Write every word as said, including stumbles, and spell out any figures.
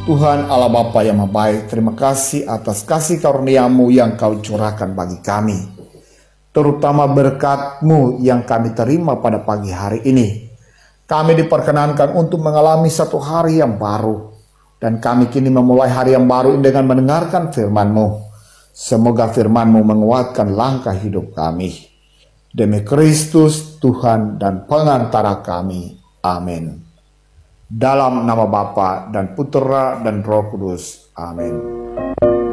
Tuhan Allah Bapa yang Maha Baik, terima kasih atas kasih karunia-Mu yang Kau curahkan bagi kami, terutama berkat-Mu yang kami terima pada pagi hari ini. Kami diperkenankan untuk mengalami satu hari yang baru, dan kami kini memulai hari yang baru ini dengan mendengarkan firman-Mu. Semoga firman-Mu menguatkan langkah hidup kami. Demi Kristus Tuhan dan pengantara kami. Amin. Dalam nama Bapa dan Putera dan Roh Kudus. Amin.